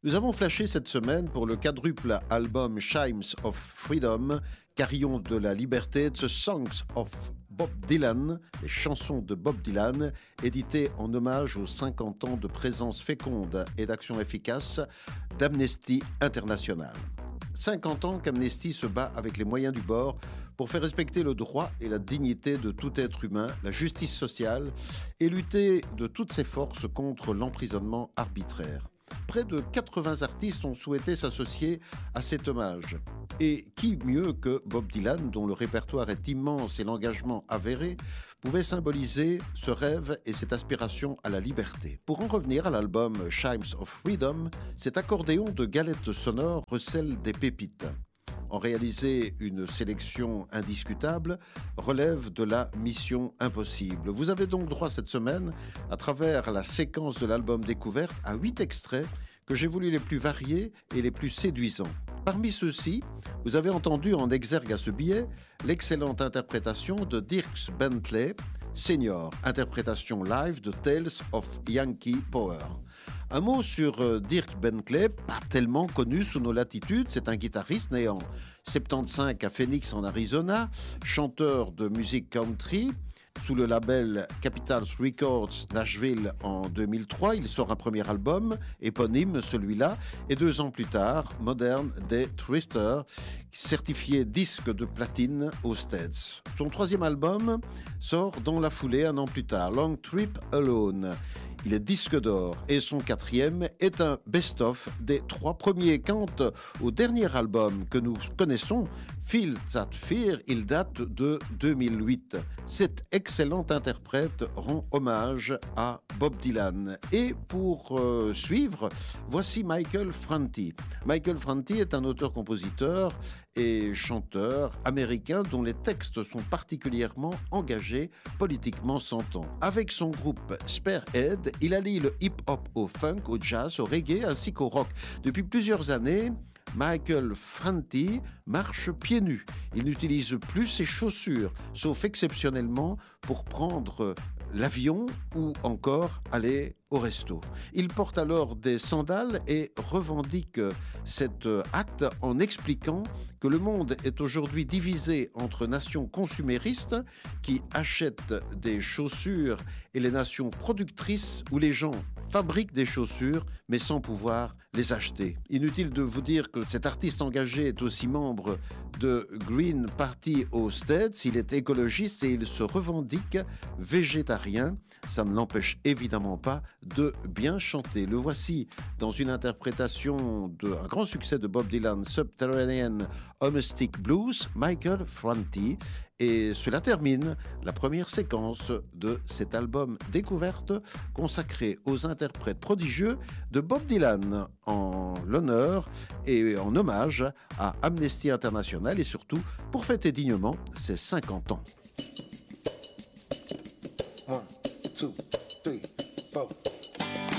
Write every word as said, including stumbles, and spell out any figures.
Nous avons flashé cette semaine pour le quadruple album Chimes of Freedom, Carillon de la liberté, The Songs of Bob Dylan, les chansons de Bob Dylan, édité en hommage aux cinquante ans de présence féconde et d'action efficace d'Amnesty International. cinquante ans qu'Amnesty se bat avec les moyens du bord pour faire respecter le droit et la dignité de tout être humain, la justice sociale et lutter de toutes ses forces contre l'emprisonnement arbitraire. Près de quatre-vingts artistes ont souhaité s'associer à cet hommage. Et qui mieux que Bob Dylan, dont le répertoire est immense et l'engagement avéré, pouvait symboliser ce rêve et cette aspiration à la liberté. Pour en revenir à l'album Chimes of Freedom, cet accordéon de galettes sonores recèle des pépites. En réaliser une sélection indiscutable relève de la mission impossible. Vous avez donc droit cette semaine, à travers la séquence de l'album découverte, à huit extraits que j'ai voulu les plus variés et les plus séduisants. Parmi ceux-ci, vous avez entendu en exergue à ce billet l'excellente interprétation de Dierks Bentley, Senior, interprétation live de Tales of Yankee Power. Un mot sur euh, Dierks Bentley, pas tellement connu sous nos latitudes. C'est un guitariste né en soixante-quinze à Phoenix en Arizona, chanteur de musique country. Sous le label Capitol Records Nashville en deux mille trois, il sort un premier album, éponyme celui-là, et deux ans plus tard, Modern Day Twister, certifié disque de platine aux States. Son troisième album sort dans la foulée un an plus tard, Long Trip Alone. Il est disque d'or et son quatrième est un best-of des trois premiers. Quant au dernier album que nous connaissons, Feel That Fear, il date de deux mille huit. Cet excellent interprète rend hommage à Bob Dylan. Et pour euh, suivre, voici Michael Franti. Michael Franti est un auteur-compositeur et chanteur américain dont les textes sont particulièrement engagés, politiquement s'entend. Avec son groupe Sparehead, il allie le hip-hop au funk, au jazz, au reggae ainsi qu'au rock. Depuis plusieurs années, Michael Franti marche pieds nus. Il n'utilise plus ses chaussures, sauf exceptionnellement pour prendre l'avion ou encore aller au resto. Il porte alors des sandales et revendique cet acte en expliquant que le monde est aujourd'hui divisé entre nations consuméristes qui achètent des chaussures et les nations productrices où les gens fabriquent des chaussures mais sans pouvoir les acheter. Inutile de vous dire que cet artiste engagé est aussi membre de Green Party aux States. Il est écologiste et il se revendique végétarien. Ça ne l'empêche évidemment pas de bien chanter. Le voici dans une interprétation d'un grand succès de Bob Dylan, Subterranean Homestick Blues, Michael Franti. Et cela termine la première séquence de cet album découverte consacré aux interprètes prodigieux de Bob Dylan en l'honneur et en hommage à Amnesty International et surtout pour fêter dignement ses cinquante ans. One, two, three, four.